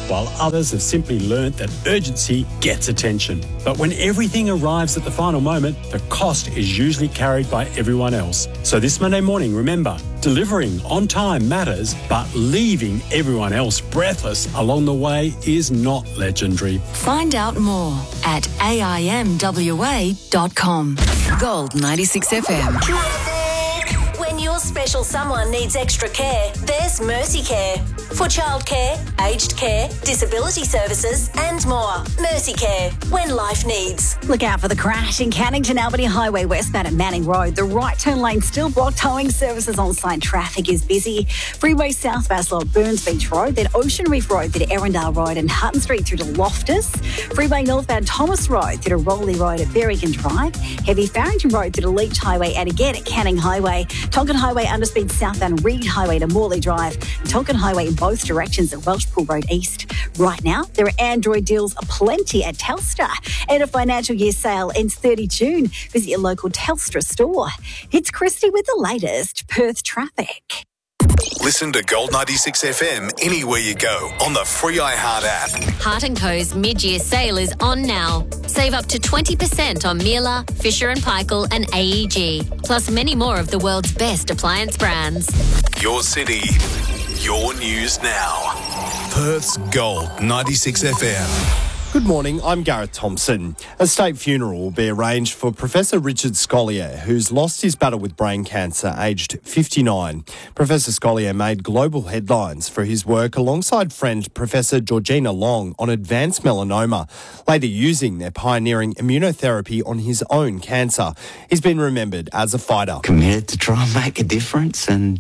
while others have simply learnt that urgency gets attention. But when everything arrives at the final moment, the cost is usually carried by everyone else. So this Monday morning, remember, delivering on time matters, but leaving everyone else breathless along the way is not legendary. Find out more at aimwa.com. Gold 96 FM. When your special someone needs extra care, there's Mercy Care. For childcare, aged care, disability services and more. Mercy Care, when life needs. Look out for the crash in Cannington Albany Highway westbound at Manning Road. The right turn lane still blocked. Towing services on site. Traffic is busy. Freeway southbound at Burns Beach Road, then Ocean Reef Road through to Erindale Road and Hutton Street through to Loftus. Freeway northbound Thomas Road through to Rowley Road at Berrigan Drive. Heavy Farrington Road through to Leach Highway and again at Canning Highway. Tonkin Highway underspeed southbound Reed Highway to Morley Drive. Tonkin Highway in both directions at Welshpool Road East. Right now, there are Android deals aplenty at Telstra. And a financial year sale ends 30 June. Visit your local Telstra store. It's Christy with the latest Perth traffic. Listen to Gold 96 FM anywhere you go on the free iHeart app. Hart & Co.'s mid-year sale is on now. Save up to 20% on Miele, Fisher & Paykel and AEG, plus many more of the world's best appliance brands. Your city, your news now. Perth's Gold 96 FM. Good morning, I'm Gareth Thompson. A state funeral will be arranged for Professor Richard Scolyer, who's lost his battle with brain cancer, aged 59. Professor Scolyer made global headlines for his work alongside friend Professor Georgina Long on advanced melanoma, later using their pioneering immunotherapy on his own cancer. He's been remembered as a fighter. Committed to try and make a difference and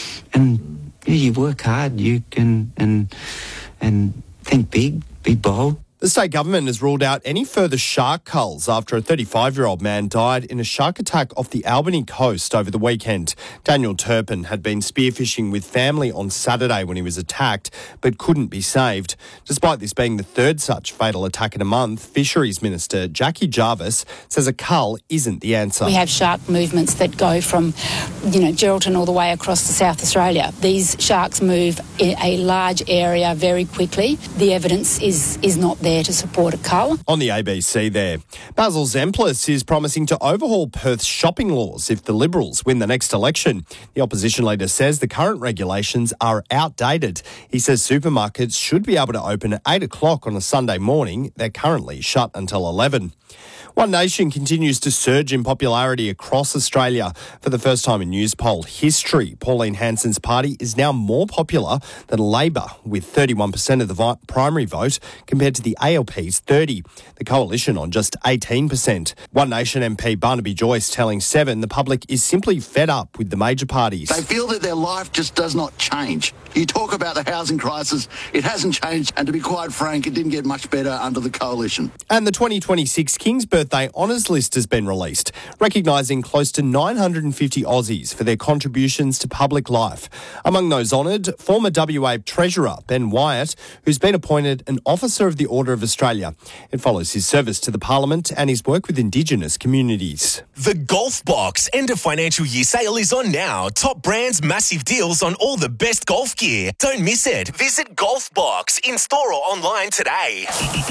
you work hard, you can and think big, be bold. The state government has ruled out any further shark culls after a 35-year-old man died in a shark attack off the Albany coast over the weekend. Daniel Turpin had been spearfishing with family on Saturday when he was attacked, but couldn't be saved. Despite this being the third such fatal attack in a month, Fisheries Minister Jackie Jarvis says a cull isn't the answer. We have shark movements that go from, Geraldton all the way across to South Australia. These sharks move in a large area very quickly. The evidence is not there to support a cull. On the ABC there, Basil Zemplis is promising to overhaul Perth's shopping laws if the Liberals win the next election. The opposition leader says the current regulations are outdated. He says supermarkets should be able to open at 8 o'clock on a Sunday morning. They're currently shut until 11. One Nation continues to surge in popularity across Australia. For the first time in Newspoll history, Pauline Hanson's party is now more popular than Labor, with 31% of the primary vote compared to the ALP's 30%. The coalition on just 18%. One Nation MP Barnaby Joyce telling Seven the public is simply fed up with the major parties. They feel that their life just does not change. You talk about the housing crisis, it hasn't changed, and to be quite frank, it didn't get much better under the coalition. And the 2026 King's Birthday Honours List has been released, recognising close to 950 Aussies for their contributions to public life. Among those honoured, former WA Treasurer Ben Wyatt, who's been appointed an Officer of the Order of Australia. It follows his service to the Parliament and his work with Indigenous communities. The Golf Box end of financial year sale is on now. Top brands, massive deals on all the best golf gear. Don't miss it. Visit Golf Box in store or online today.